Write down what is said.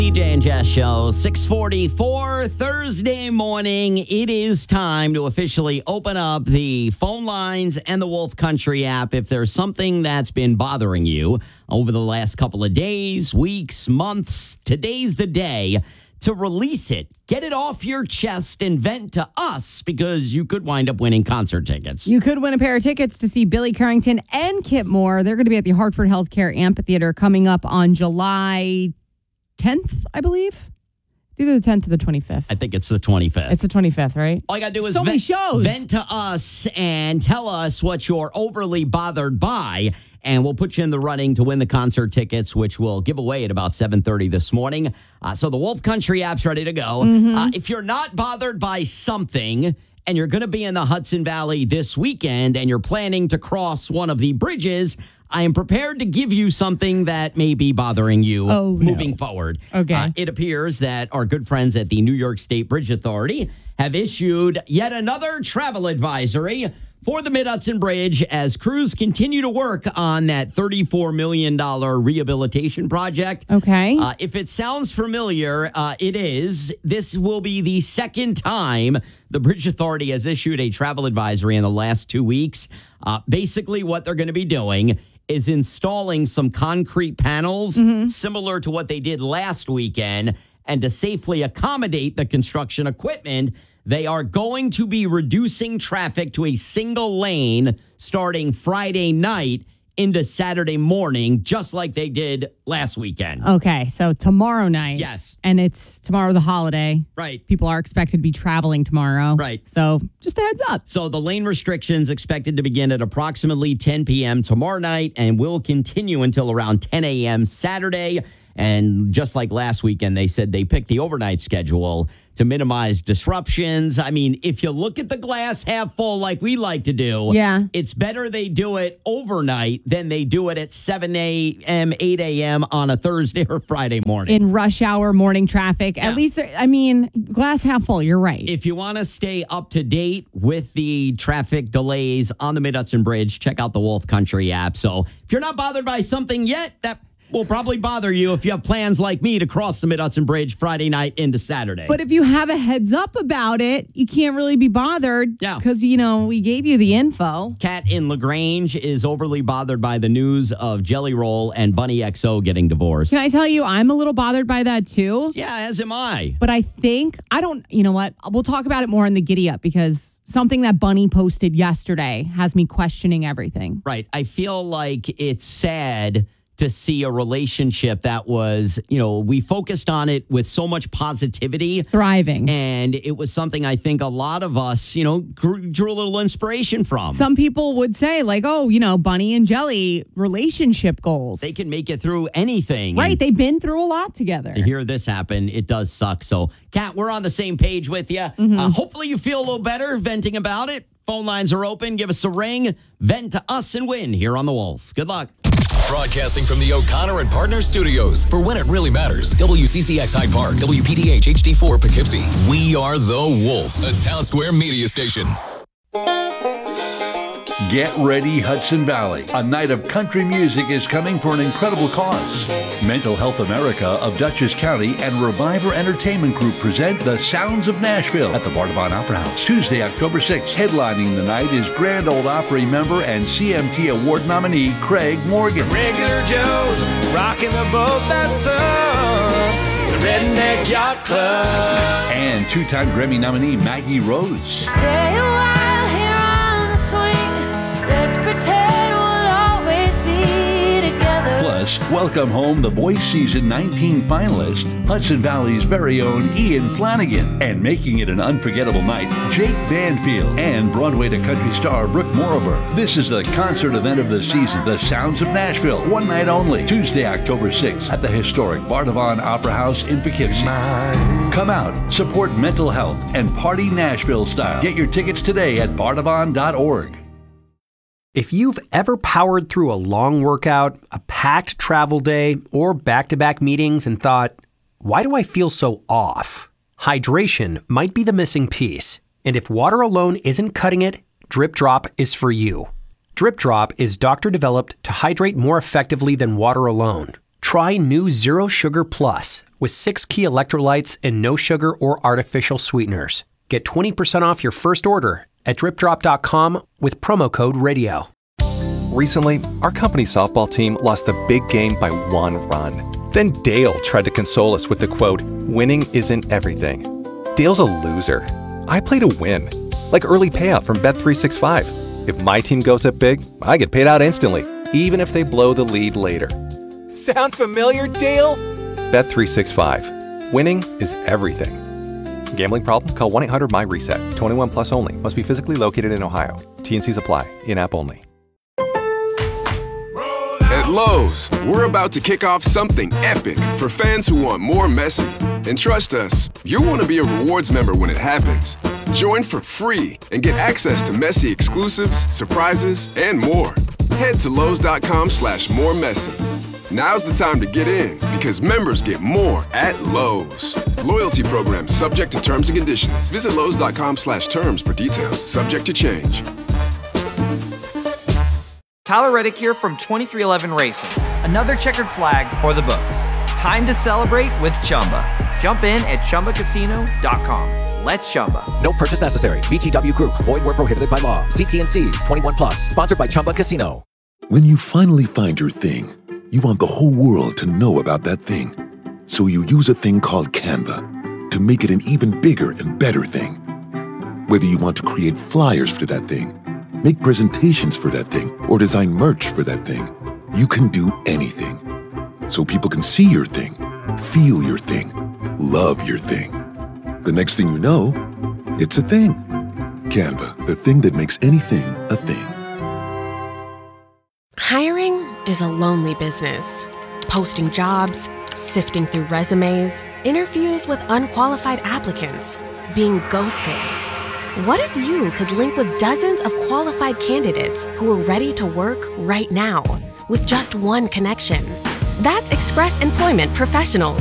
DJ and Jess Show, 6:44 Thursday morning. It is time to officially open up the phone lines and the Wolf Country app. If there's something that's been bothering you over the last couple of days, weeks, months, today's the day to release it. Get it off your chest and vent to us, because you could wind up winning concert tickets. You could win a pair of tickets to see Billy Currington and Kip Moore. They're going to be at the Hartford Healthcare Amphitheater coming up on July 10th, I believe. It's either the 10th or the 25th. I think it's the 25th. It's the 25th, right? All you got to do is So many shows. vent to us and tell us what you're overly bothered by, and we'll put you in the running to win the concert tickets, which we'll give away at about 7:30 this morning. So the Wolf Country app's ready to go. If you're not bothered by something and you're going to be in the Hudson Valley this weekend and you're planning to cross one of the bridges, I am prepared to give you something that may be bothering you moving forward. Okay. It appears that our good friends at the New York State Bridge Authority have issued yet another travel advisory for the Mid-Hudson Bridge as crews continue to work on that $34 million rehabilitation project. Okay. If it sounds familiar, it is. This will be the second time the Bridge Authority has issued a travel advisory in the last 2 weeks. Basically, what they're going to be doing is installing some concrete panels similar to what they did last weekend. And to safely accommodate the construction equipment, they are going to be reducing traffic to a single lane starting Friday night into Saturday morning, just like they did last weekend. Okay, so tomorrow night. Yes. And tomorrow's a holiday. Right. People are expected to be traveling tomorrow. Right. So just a heads up. So the lane restrictions expected to begin at approximately 10 p.m. tomorrow night and will continue until around 10 a.m. Saturday. And just like last weekend, they said they picked the overnight schedule to minimize disruptions. I mean, if you look at the glass half full like we like to do, it's better they do it overnight than they do it at 7 a.m., 8 a.m. on a Thursday or Friday morning. In rush hour morning traffic. At least, I mean, glass half full, you're right. If you want to stay up to date with the traffic delays on the Mid-Hudson Bridge, check out the Wolf Country app. So if you're not bothered by something yet, that will probably bother you if you have plans like me to cross the Mid-Hudson Bridge Friday night into Saturday. But if you have a heads up about it, you can't really be bothered. Yeah. Because, we gave you the info. Kat in LaGrange is overly bothered by the news of Jelly Roll and Bunny XO getting divorced. Can I tell you, I'm a little bothered by that too. Yeah, as am I. But you know what? We'll talk about it more in the Giddy Up, because something that Bunny posted yesterday has me questioning everything. Right. I feel like it's sad to see a relationship that was, we focused on it with so much positivity. Thriving. And it was something I think a lot of us, drew a little inspiration from. Some people would say Bunny and Jelly relationship goals. They can make it through anything. Right. They've been through a lot together. To hear this happen, it does suck. So, Kat, we're on the same page with you. Hopefully you feel a little better venting about it. Phone lines are open. Give us a ring. Vent to us and win here on The Wolf. Good luck. Broadcasting from the O'Connor and Partners Studios for When It Really Matters. WCCX Hyde Park, WPDH HD4 Poughkeepsie. We are The Wolf, a Town Square media station. Get ready, Hudson Valley. A night of country music is coming for an incredible cause. Mental Health America of Dutchess County and Reviver Entertainment Group present The Sounds of Nashville at the Bardavon Opera House. Tuesday, October 6th. Headlining the night is Grand Ole Opry member and CMT Award nominee Craig Morgan. Regular Joe's rocking the boat that's us, the Redneck Yacht Club. And two-time Grammy nominee Maggie Rose. Stay a while here on the swing. Let's pretend we'll always be together. Plus, welcome home The Voice Season 19 finalist, Hudson Valley's very own Ian Flanagan. And making it an unforgettable night, Jake Banfield and Broadway to country star Brooke Morriber. This is the concert event of the season, The Sounds of Nashville. One night only, Tuesday, October 6th at the historic Bardavon Opera House in Poughkeepsie. Come out, support mental health, and party Nashville style. Get your tickets today at bardavon.org. If you've ever powered through a long workout, a packed travel day, or back-to-back meetings and thought, why do I feel so off? Hydration might be the missing piece. And if water alone isn't cutting it, Drip Drop is for you. Drip Drop is doctor-developed to hydrate more effectively than water alone. Try new Zero Sugar Plus with 6 key electrolytes and no sugar or artificial sweeteners. Get 20% off your first order at dripdrop.com with promo code RADIO. Recently, our company softball team lost the big game by 1 run. Then Dale tried to console us with the quote, "Winning isn't everything." Dale's a loser. I play to win, like early payout from Bet365. If my team goes up big, I get paid out instantly, even if they blow the lead later. Sound familiar, Dale? Bet365. Winning is everything. Gambling problem? Call 1-800-MY-RESET. 21 plus only. Must be physically located in Ohio. T&Cs apply. In-app only. At Lowe's, we're about to kick off something epic for fans who want more Messi. And trust us, you'll want to be a rewards member when it happens. Join for free and get access to Messi exclusives, surprises, and more. Head to Lowe's.com/moremessy. Now's the time to get in because members get more at Lowe's. Loyalty program subject to terms and conditions. Visit Lowe's.com/terms for details. Subject to change. Tyler Reddick here from 2311 Racing. Another checkered flag for the books. Time to celebrate with Chumba. Jump in at ChumbaCasino.com. Let's Chumba. No purchase necessary. VGW Group. Void where prohibited by law. See T&Cs. 21 plus. Sponsored by Chumba Casino. When you finally find your thing, you want the whole world to know about that thing. So you use a thing called Canva to make it an even bigger and better thing. Whether you want to create flyers for that thing, make presentations for that thing, or design merch for that thing, you can do anything. So people can see your thing, feel your thing, love your thing. The next thing you know, it's a thing. Canva, the thing that makes anything a thing. Hiring is a lonely business. Posting jobs, sifting through resumes, interviews with unqualified applicants, being ghosted. What if you could link with dozens of qualified candidates who are ready to work right now with just one connection? That's Express Employment Professionals.